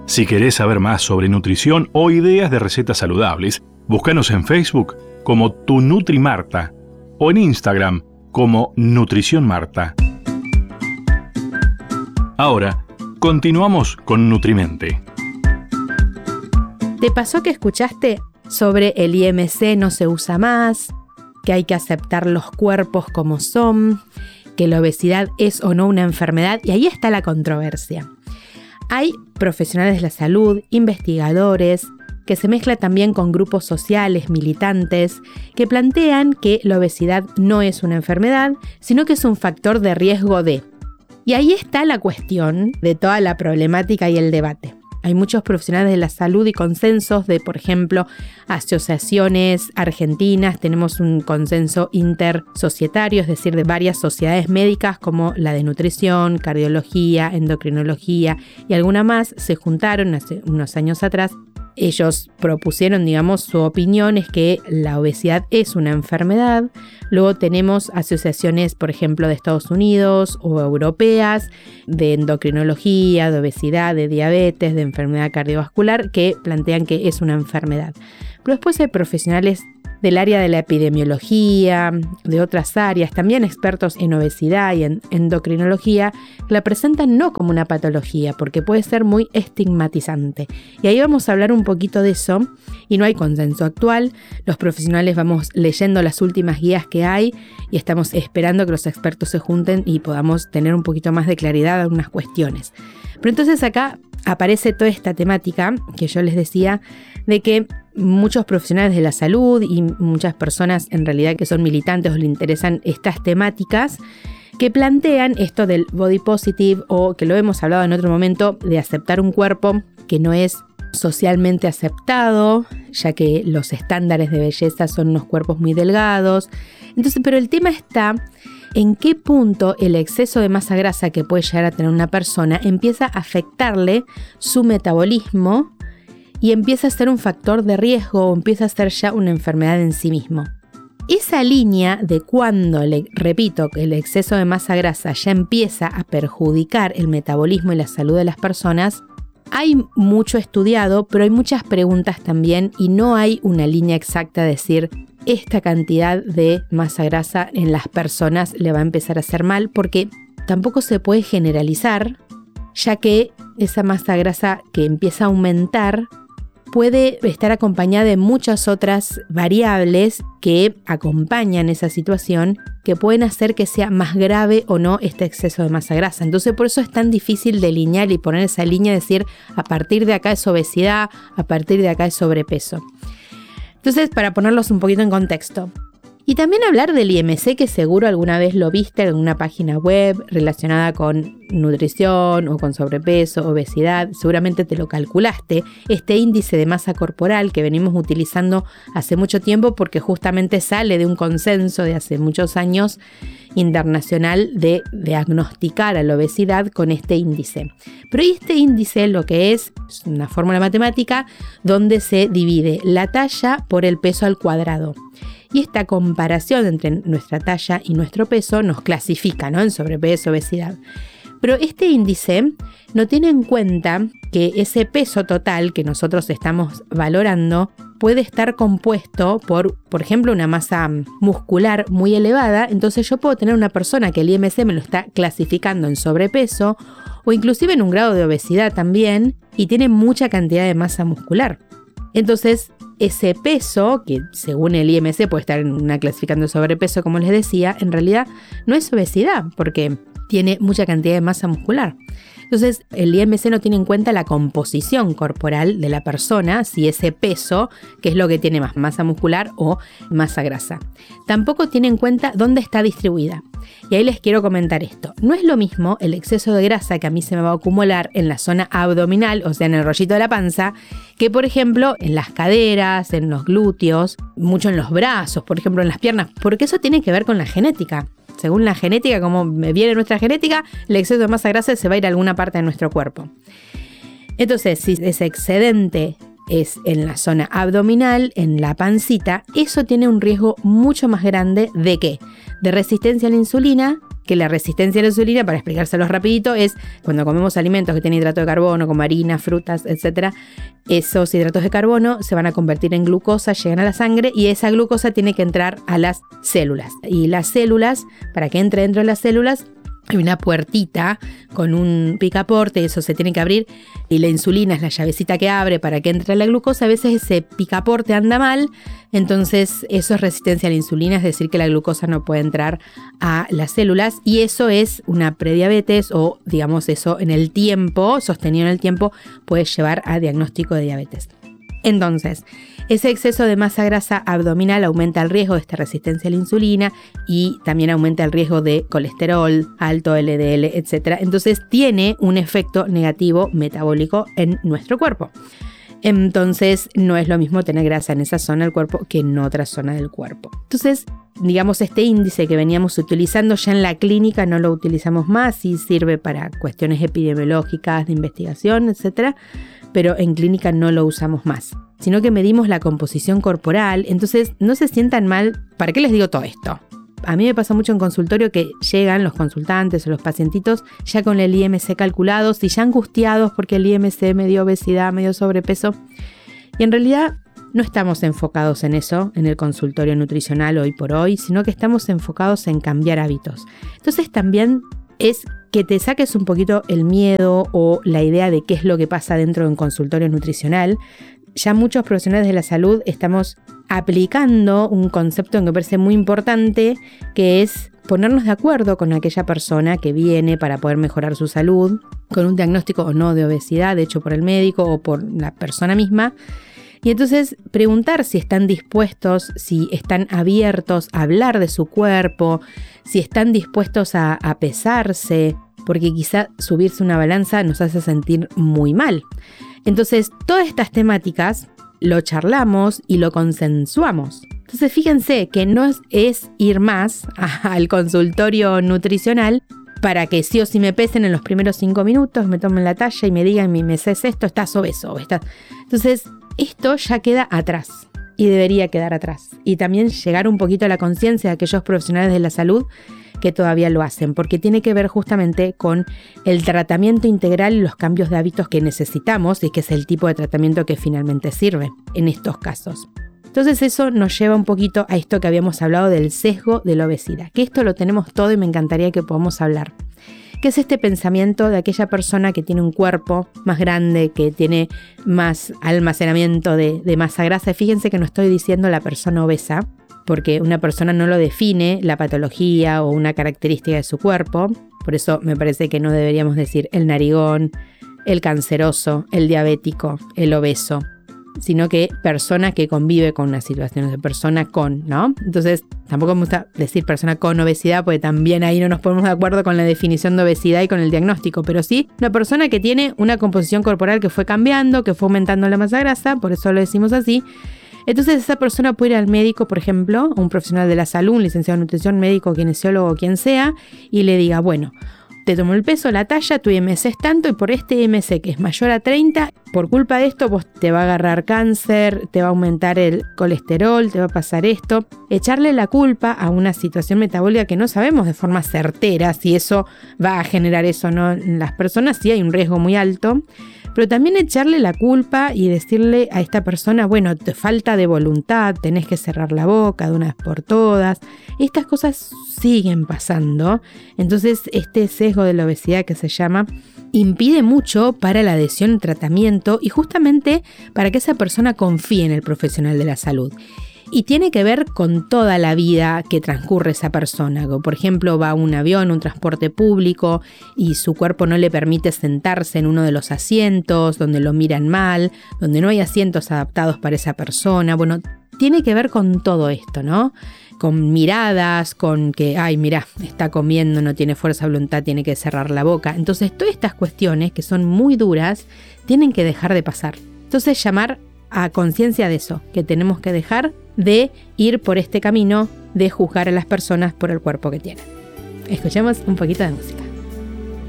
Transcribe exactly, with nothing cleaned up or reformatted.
Si querés saber más sobre nutrición o ideas de recetas saludables, búscanos en Facebook como Tu Nutri Marta o en Instagram como Nutrición Marta. Ahora, continuamos con Nutrimente. ¿Te pasó que escuchaste sobre el I M C no se usa más, que hay que aceptar los cuerpos como son, que la obesidad es o no una enfermedad? Y ahí está la controversia. Hay profesionales de la salud, investigadores, que se mezclan también con grupos sociales, militantes, que plantean que la obesidad no es una enfermedad, sino que es un factor de riesgo de. Y ahí está la cuestión de toda la problemática y el debate. Hay muchos profesionales de la salud y consensos de, por ejemplo, asociaciones argentinas. Tenemos un consenso intersocietario, es decir, de varias sociedades médicas como la de nutrición, cardiología, endocrinología y alguna más se juntaron hace unos años atrás. Ellos propusieron, digamos, su opinión es que la obesidad es una enfermedad. Luego tenemos asociaciones, por ejemplo, de Estados Unidos o europeas, de endocrinología, de obesidad, de diabetes, de enfermedad cardiovascular, que plantean que es una enfermedad. Pero después hay profesionales del área de la epidemiología, de otras áreas, también expertos en obesidad y en endocrinología, que la presentan no como una patología, porque puede ser muy estigmatizante. Y ahí vamos a hablar un poquito de eso, y no hay consenso actual. Los profesionales vamos leyendo las últimas guías que hay y estamos esperando que los expertos se junten y podamos tener un poquito más de claridad en algunas cuestiones. Pero entonces acá aparece toda esta temática que yo les decía, de que muchos profesionales de la salud y muchas personas en realidad que son militantes o les interesan estas temáticas, que plantean esto del body positive, o que lo hemos hablado en otro momento, de aceptar un cuerpo que no es socialmente aceptado, ya que los estándares de belleza son unos cuerpos muy delgados. Entonces, pero el tema está en qué punto el exceso de masa grasa que puede llegar a tener una persona empieza a afectarle su metabolismo y empieza a ser un factor de riesgo o empieza a ser ya una enfermedad en sí mismo. Esa línea de cuando, le repito, el exceso de masa grasa ya empieza a perjudicar el metabolismo y la salud de las personas, hay mucho estudiado, pero hay muchas preguntas también y no hay una línea exacta de decir esta cantidad de masa grasa en las personas le va a empezar a hacer mal, porque tampoco se puede generalizar, ya que esa masa grasa que empieza a aumentar puede estar acompañada de muchas otras variables que acompañan esa situación, que pueden hacer que sea más grave o no este exceso de masa grasa. Entonces por eso es tan difícil delinear y poner esa línea, decir a partir de acá es obesidad, a partir de acá es sobrepeso. Entonces, para ponerlos un poquito en contexto. Y también hablar del I M C, que seguro alguna vez lo viste en una página web relacionada con nutrición o con sobrepeso, obesidad, seguramente te lo calculaste, este índice de masa corporal que venimos utilizando hace mucho tiempo porque justamente sale de un consenso de hace muchos años internacional de diagnosticar a la obesidad con este índice. Pero este índice lo que es, es una fórmula matemática donde se divide la talla por el peso al cuadrado. Y esta comparación entre nuestra talla y nuestro peso nos clasifica, ¿no?, en sobrepeso, obesidad. Pero este índice no tiene en cuenta que ese peso total que nosotros estamos valorando puede estar compuesto por, por ejemplo, una masa muscular muy elevada. Entonces yo puedo tener una persona que el I M C me lo está clasificando en sobrepeso o inclusive en un grado de obesidad también y tiene mucha cantidad de masa muscular. Entonces, ese peso, que según el I M C puede estar en una clasificación de sobrepeso, como les decía, en realidad no es obesidad, porque tiene mucha cantidad de masa muscular. Entonces, el I M C no tiene en cuenta la composición corporal de la persona, si ese peso, que es lo que tiene más, masa muscular o masa grasa. Tampoco tiene en cuenta dónde está distribuida. Y ahí les quiero comentar esto. No es lo mismo el exceso de grasa que a mí se me va a acumular en la zona abdominal, o sea, en el rollito de la panza, que por ejemplo en las caderas, en los glúteos, mucho en los brazos, por ejemplo en las piernas, porque eso tiene que ver con la genética. Según la genética, como viene nuestra genética, el exceso de masa grasa se va a ir a alguna parte de nuestro cuerpo. Entonces, si ese excedente es en la zona abdominal, en la pancita, eso tiene un riesgo mucho más grande de ¿qué? De resistencia a la insulina que la resistencia a la insulina, para explicárselos rapidito, es cuando comemos alimentos que tienen hidrato de carbono, como harinas, frutas, etcétera, esos hidratos de carbono se van a convertir en glucosa, llegan a la sangre y esa glucosa tiene que entrar a las células. Y las células, para que entre dentro de las células, hay una puertita con un picaporte, eso se tiene que abrir y la insulina es la llavecita que abre para que entre la glucosa. A veces ese picaporte anda mal, entonces eso es resistencia a la insulina, es decir que la glucosa no puede entrar a las células y eso es una prediabetes o digamos eso en el tiempo, sostenido en el tiempo, puede llevar a diagnóstico de diabetes. Entonces, ese exceso de masa grasa abdominal aumenta el riesgo de esta resistencia a la insulina y también aumenta el riesgo de colesterol alto, L D L, etcétera. Entonces, tiene un efecto negativo metabólico en nuestro cuerpo. Entonces, no es lo mismo tener grasa en esa zona del cuerpo que en otra zona del cuerpo. Entonces, digamos, este índice que veníamos utilizando ya en la clínica no lo utilizamos más y sirve para cuestiones epidemiológicas, de investigación, etcétera. Pero en clínica no lo usamos más, sino que medimos la composición corporal. Entonces no se sientan mal. ¿Para qué les digo todo esto? A mí me pasa mucho en consultorio que llegan los consultantes o los pacientitos ya con el I M C calculados y ya angustiados porque el I M C me dio obesidad, me dio sobrepeso. Y en realidad no estamos enfocados en eso, en el consultorio nutricional hoy por hoy, sino que estamos enfocados en cambiar hábitos. Entonces también es que te saques un poquito el miedo o la idea de qué es lo que pasa dentro de un consultorio nutricional. Ya muchos profesionales de la salud estamos aplicando un concepto que me parece muy importante, que es ponernos de acuerdo con aquella persona que viene para poder mejorar su salud, con un diagnóstico o no de obesidad hecho por el médico o por la persona misma. Y entonces preguntar si están dispuestos, si están abiertos a hablar de su cuerpo, si están dispuestos a, a pesarse, porque quizá subirse una balanza nos hace sentir muy mal. Entonces, todas estas temáticas lo charlamos y lo consensuamos. Entonces, fíjense que no es, es ir más a, al consultorio nutricional para que sí o sí me pesen en los primeros cinco minutos, me tomen la talla y me digan, me meses esto, estás obeso. Estás... Entonces, esto ya queda atrás y debería quedar atrás. Y también llegar un poquito a la conciencia de aquellos profesionales de la salud que todavía lo hacen, porque tiene que ver justamente con el tratamiento integral y los cambios de hábitos que necesitamos y que es el tipo de tratamiento que finalmente sirve en estos casos. Entonces eso nos lleva un poquito a esto que habíamos hablado del sesgo de la obesidad, que esto lo tenemos todo y me encantaría que podamos hablar. ¿Qué es este pensamiento de aquella persona que tiene un cuerpo más grande, que tiene más almacenamiento de, de masa grasa? Fíjense que no estoy diciendo la persona obesa, porque una persona no lo define la patología o una característica de su cuerpo. Por eso me parece que no deberíamos decir el narigón, el canceroso, el diabético, el obeso, sino que persona que convive con una situación de persona con, ¿no? Entonces, tampoco me gusta decir persona con obesidad, porque también ahí no nos ponemos de acuerdo con la definición de obesidad y con el diagnóstico, pero sí una persona que tiene una composición corporal que fue cambiando, que fue aumentando la masa grasa, por eso lo decimos así. Entonces esa persona puede ir al médico, por ejemplo, a un profesional de la salud, un licenciado en nutrición, médico, kinesiólogo, quien sea, y le diga, bueno, te tomo el peso, la talla, tu I M C es tanto y por este I M C que es mayor a treinta, por culpa de esto vos te va a agarrar cáncer, te va a aumentar el colesterol, te va a pasar esto. Echarle la culpa a una situación metabólica que no sabemos de forma certera si eso va a generar eso o no en las personas, sí hay un riesgo muy alto. Pero también echarle la culpa y decirle a esta persona, bueno, te falta de voluntad, tenés que cerrar la boca de una vez por todas. Estas cosas siguen pasando. Entonces, este sesgo de la obesidad que se llama, impide mucho para la adhesión al tratamiento y justamente para que esa persona confíe en el profesional de la salud. Y tiene que ver con toda la vida que transcurre esa persona. Por ejemplo, va a un avión, un transporte público y su cuerpo no le permite sentarse en uno de los asientos, donde lo miran mal, donde no hay asientos adaptados para esa persona. Bueno, tiene que ver con todo esto, ¿no? Con miradas, con que, ay, mirá, está comiendo, no tiene fuerza de voluntad, tiene que cerrar la boca. Entonces, todas estas cuestiones que son muy duras, tienen que dejar de pasar. Entonces, llamar a conciencia de eso, que tenemos que dejar de ir por este camino de juzgar a las personas por el cuerpo que tienen. Escuchemos un poquito de música.